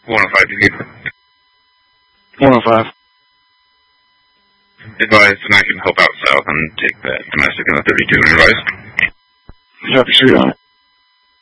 105 to you. 105. Advise, and I can help out south and take that domestic in the 32 and advise. Copy, shoot on it.